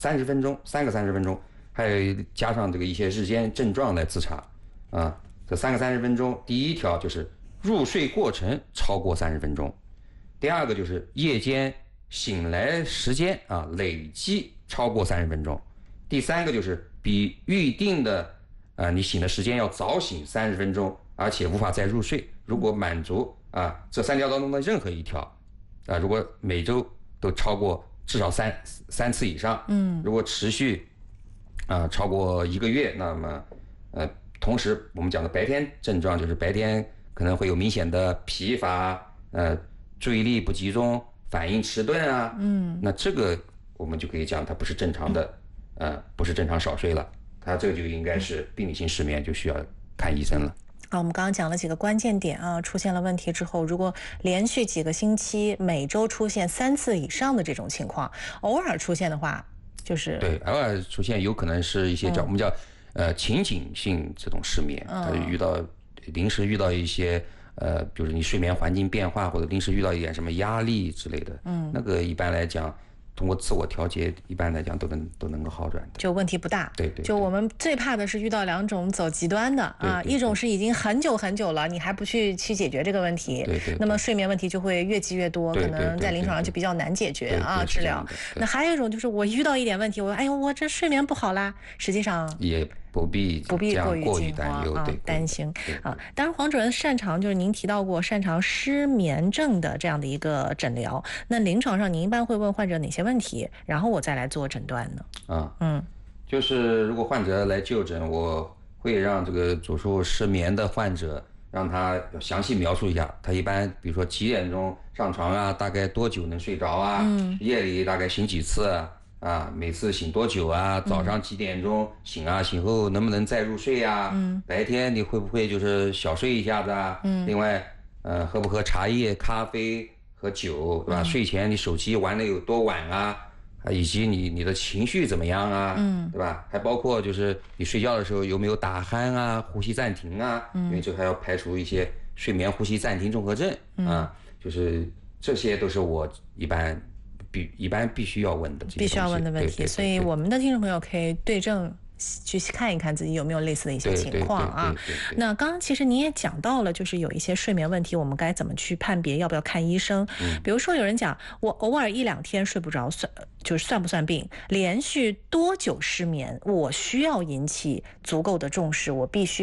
30分钟，3个30分钟，还有加上这个一些日间症状来自查啊。这3个30分钟，第一条就是入睡过程超过30分钟，第二个就是夜间醒来时间啊累计超过30分钟，第三个就是比预定的你醒的时间要早醒30分钟，而且无法再入睡。如果满足这3条当中的任何一条如果每周都超过至少三次以上，如果持续超过1个月，那么同时我们讲的白天症状就是白天可能会有明显的疲乏，注意力不集中，反应迟钝啊，那这个我们就可以讲它不是正常的，不是正常少睡了，它这个就应该是病理性失眠，就需要看医生了。 我们刚刚讲了几个关键点啊，出现了问题之后，如果连续几个星期每周出现3次以上的这种情况，偶尔出现的话，就是对，偶尔出现有可能是一些我们叫情景性这种失眠，它临时遇到一些比如你睡眠环境变化，或者临时遇到一点什么压力之类的，那个一般来讲通过自我调节，一般来讲都能够好转的， 就问题不大。 对， 就我们最怕的是遇到2种走极端的一种是已经很久很久了，你还不去解决这个问题，那么睡眠问题就会越积越多，可能在临床上就比较难解决治疗。那还有一种就是我遇到一点问题，我这睡眠不好啦，实际上也不必过于担忧， 担心当然，黄主任擅长就是您提到过擅长失眠症的这样的一个诊疗。那临床上您一般会问患者哪些问题，然后我再来做诊断呢？ 就是如果患者来就诊，我会让这个主诉失眠的患者让他详细描述一下，他一般比如说几点钟上床啊，大概多久能睡着啊，夜里大概醒几次每次醒多久啊？早上几点钟醒啊？醒后能不能再入睡啊？白天你会不会就是小睡一下子啊？另外，喝不喝茶叶、咖啡和酒，对吧？睡前你手机玩的有多晚啊？以及你的情绪怎么样啊？对吧？还包括就是你睡觉的时候有没有打鼾啊、呼吸暂停啊？因为这还要排除一些睡眠呼吸暂停综合症就是这些都是我一般必须要问的这些东西， 必须要问的问题。所以我们的听众朋友可以对症去看一看自己有没有类似的一些情况那刚刚其实您也讲到了，就是有一些睡眠问题，我们该怎么去判别要不要看医生。比如说有人讲我偶尔1-2天睡不着，算不算病？连续多久失眠，我需要引起足够的重视，我必须